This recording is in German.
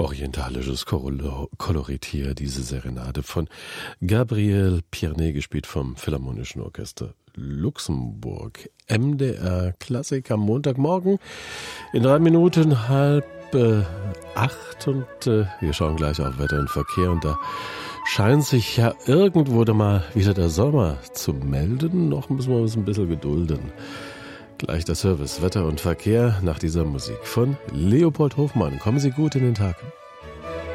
Orientalisches Kolorit hier, diese Serenade von Gabriel Pierné, gespielt vom Philharmonischen Orchester Luxemburg. MDR Klassik am Montagmorgen in 3 Minuten 7:30 und wir schauen gleich auf Wetter und Verkehr und da scheint sich ja irgendwo da mal wieder der Sommer zu melden. Noch müssen wir uns ein bisschen gedulden. Gleich der Service, Wetter und Verkehr nach dieser Musik von Leopold Hofmann. Kommen Sie gut in den Tag.